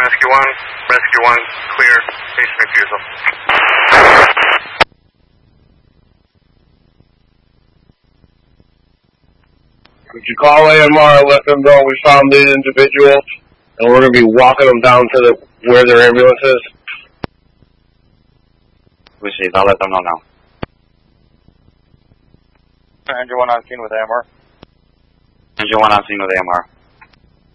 Rescue 1, clear, station refusal. Would you call AMR and let them know we found the individual and we're going to be walking them down to where their ambulance is? Received, I'll let them know now. Engine 1 on scene with AMR. Engine 1 on scene with AMR.